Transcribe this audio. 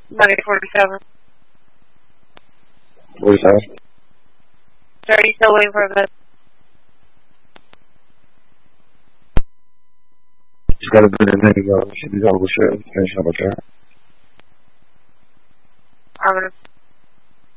-47. 47? Sir, are you still waiting for a bit? Just got a bit in there to go. Should be over shit. Finish up with that. I'm gonna